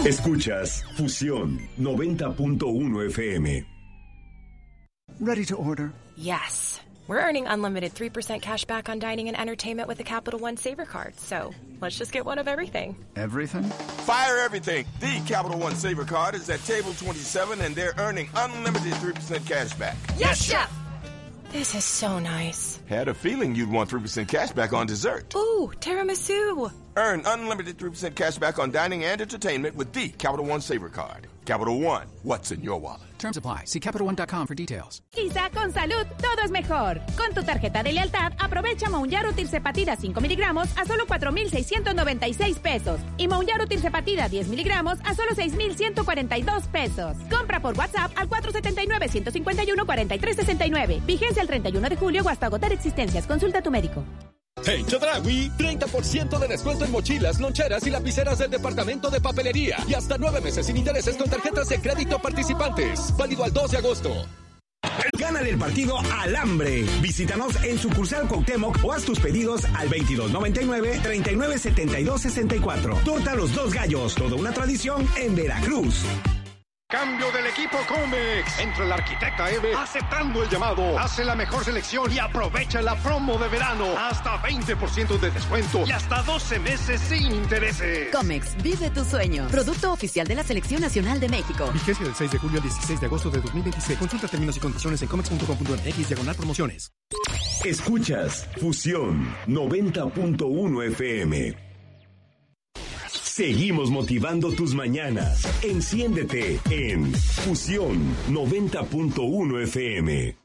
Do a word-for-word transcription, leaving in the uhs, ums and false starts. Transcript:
Escuchas Fusión noventa punto uno F M. Ready to order? Yes. We're earning unlimited three percent cash back on dining and entertainment with the Capital One Saver Card. So let's just get one of everything. Everything? Fire everything. The Capital One Saver Card is at table twenty-seven, and they're earning unlimited three percent cash back. Yes, Chef! This is so nice. Had a feeling you'd want three percent cash back on dessert. Ooh, tiramisu. Earn unlimited three percent cash back on dining and entertainment with the Capital One Saver Card. Capital One, what's in your wallet? Terms apply. See Capital One dot com for details. Quizá con salud todo es mejor. Con tu tarjeta de lealtad, aprovecha Mounjaro Tirzepatida cinco miligramos a solo cuatro mil seiscientos noventa y seis pesos. Y Mounjaro Tirzepatida diez miligramos a solo seis mil ciento cuarenta y dos pesos. Compra por WhatsApp al cuatro siete nueve, uno cinco uno, cuatro tres seis nueve. Vigencia el treinta y uno de julio o hasta agotar existencias. Consulta a tu médico. En Chedraui, treinta por ciento de descuento en mochilas, loncheras y lapiceras del departamento de papelería. Y hasta nueve meses sin intereses con tarjetas de crédito participantes. Válido al dos de agosto. Gánale el partido al hambre. Visítanos en sucursal Cuauhtémoc o haz tus pedidos al veintidós noventa y nueve, treinta y nueve setenta y dos sesenta y cuatro. Torta Los Dos Gallos, toda una tradición en Veracruz. Cambio del equipo Comex. Entra la arquitecta Eve aceptando el llamado. Hace la mejor selección y aprovecha la promo de verano. Hasta veinte por ciento de descuento y hasta doce meses sin intereses. Comex, vive tu sueño. Producto oficial de la Selección Nacional de México. Vigencia del seis de julio al dieciséis de agosto de dos mil veintiséis. Consulta términos y condiciones en comex punto com punto m x diagonal promociones. Escuchas Fusión noventa punto uno F M. Seguimos motivando tus mañanas. Enciéndete en Fusión noventa punto uno F M.